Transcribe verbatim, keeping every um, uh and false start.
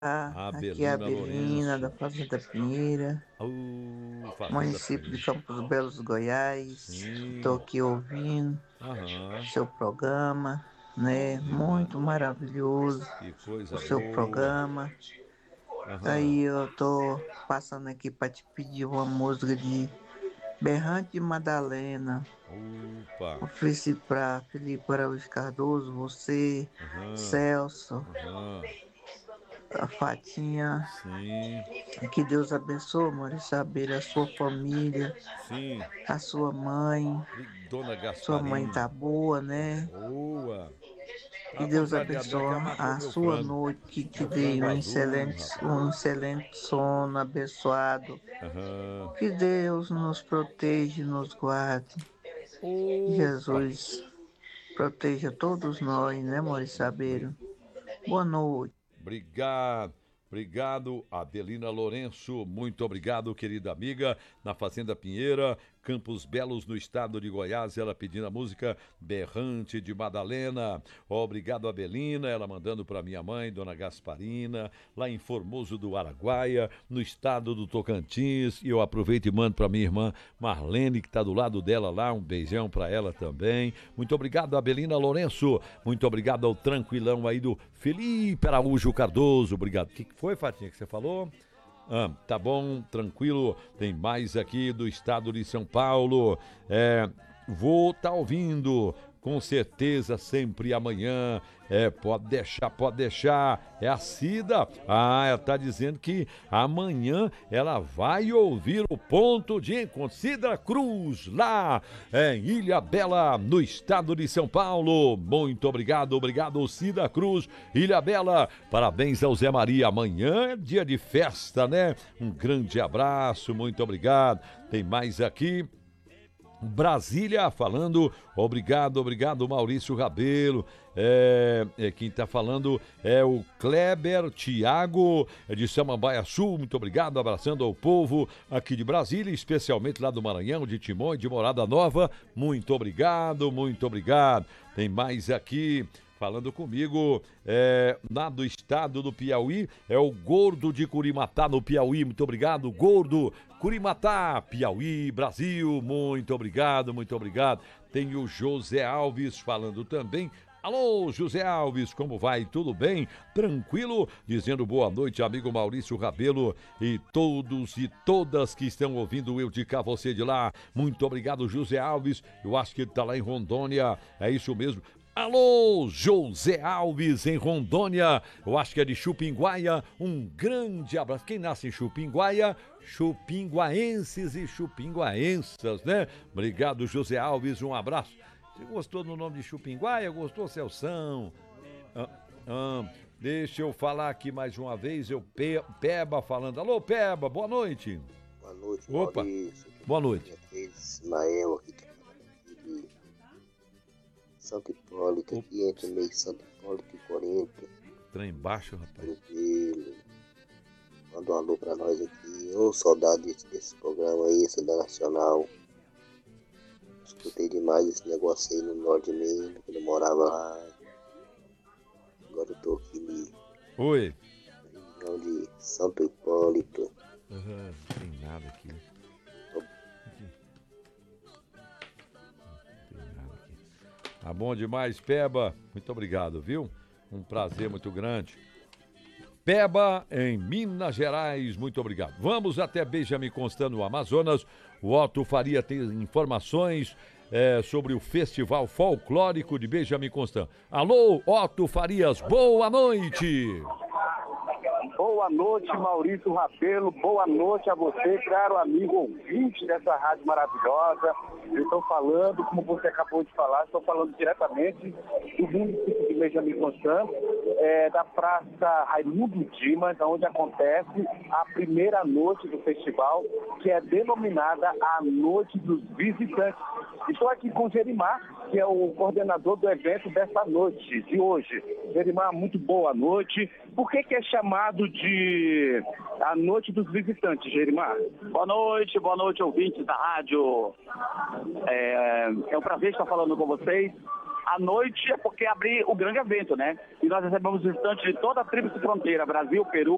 Aqui é a Abelina Belina, da Lourenço. Fazenda Pinheira, Uh, Fazenda município de Pinheiro. Campos Belos, Goiás. Estou Sim. aqui ouvindo Aham. seu programa, né? Obrigado. Muito maravilhoso Que o coisa seu boa. programa. Aham. Aí eu tô passando aqui para te pedir uma música de Berrante de Madalena. Opa. Ofereci para Felipe Araújo Cardoso, você, Aham. Celso, Aham. a Fatinha. Sim. Que Deus abençoe, Maurício Abelha, a sua família, Sim. a sua mãe. Bri- Dona Sua mãe tá Gasparina. boa, né? Boa. Que Tá Deus contrariado abençoe até matou a meu sua frango. noite, que te Meu dê frango um azul, excelente, rapaz. um excelente sono abençoado. Aham. Que Deus nos proteja e nos guarde. Opa. Jesus proteja todos nós, né, Maurício Bri- Sabeiro? Boa noite. Obrigado. Obrigado, Adelina Lourenço. Muito obrigado, querida amiga. Na Fazenda Pinheira, Campos Belos, no estado de Goiás, ela pedindo a música Berrante de Madalena. Obrigado, Adelina. Ela mandando para minha mãe, Dona Gasparina, lá em Formoso do Araguaia, no estado do Tocantins. E eu aproveito e mando para minha irmã Marlene, que está do lado dela lá. Um beijão para ela também. Muito obrigado, Adelina Lourenço. Muito obrigado ao tranquilão aí do Felipe Araújo Cardoso. Obrigado. O que foi, Fatinha, que você falou? Ah, tá bom, tranquilo. Tem mais aqui do estado de São Paulo. É, vou estar tá ouvindo, com certeza, sempre amanhã. É, pode deixar, pode deixar. É a Cida. Ah, ela tá dizendo que amanhã ela vai ouvir o ponto de encontro. Cida Cruz, lá em Ilha Bela, no estado de São Paulo. Muito obrigado, obrigado, Cida Cruz, Ilha Bela. Parabéns ao Zé Maria. Amanhã é dia de festa, né? Um grande abraço, muito obrigado. Tem mais aqui. Brasília falando, obrigado, obrigado, Maurício Rabelo. É, é, quem está falando é o Kleber Tiago, é de Samambaia Sul. Muito obrigado, abraçando ao povo aqui de Brasília, especialmente lá do Maranhão, de Timon e de Morada Nova. Muito obrigado, muito obrigado. Tem mais aqui. Falando comigo, é, lá do estado do Piauí, é o Gordo de Curimatá, no Piauí. Muito obrigado, Gordo. Curimatá, Piauí, Brasil. Muito obrigado, muito obrigado. Tem o José Alves falando também. Alô, José Alves, como vai? Tudo bem? Tranquilo? Dizendo boa noite, amigo Maurício Rabelo e todos e todas que estão ouvindo eu de cá, você de lá. Muito obrigado, José Alves. Eu acho que ele tá lá em Rondônia. É isso mesmo. Alô, José Alves, em Rondônia, eu acho que é de Chupinguaia, um grande abraço. Quem nasce em Chupinguaia? Chupinguaenses e chupinguaensas, né? Obrigado, José Alves, um abraço. Você gostou do nome de Chupinguaia? Gostou, Celção? Ah, ah, deixa eu falar aqui mais uma vez, eu Pe- Peba falando. Alô, Peba, boa noite. Boa noite, Opa, Maurício. boa noite. Aqui é Ismael, aqui de Santo Hipólito, O aqui entre meio Santo Hipólito e Corinto. trem baixo, rapaz. Tranquilo. Manda um alô pra nós aqui. Ô, saudade desse, desse programa aí, esse da Nacional. Escutei demais esse negócio aí no norte de Minas, quando eu morava lá. Agora eu tô aqui na Oi. região de Santo Hipólito. Uhum, não tem nada aqui. Tá bom demais, Peba. Muito obrigado, viu? Um prazer muito grande. Peba, em Minas Gerais, muito obrigado. Vamos até Benjamin Constant, no Amazonas. O Otto Faria tem informações é, sobre o Festival Folclórico de Benjamin Constant. Alô, Otto Farias, boa noite. Boa noite, Maurício Rabelo. Boa noite a você, caro amigo ouvinte dessa rádio maravilhosa. Eu estou falando, como você acabou de falar, estou falando diretamente do município de Benjamin Constant, é, da Praça Raimundo Dimas, onde acontece a primeira noite do festival, que é denominada a Noite dos Visitantes. Estou aqui com o Gerimar, que é o coordenador do evento dessa noite, de hoje. Gerimar, muito boa noite. Por que que é chamado de a Noite dos Visitantes, Gerimar? Boa noite, boa noite, ouvintes da rádio. É, é um prazer estar falando com vocês. A noite é porque abri o grande evento, né? E nós recebemos visitantes de toda a tríplice fronteira, Brasil, Peru,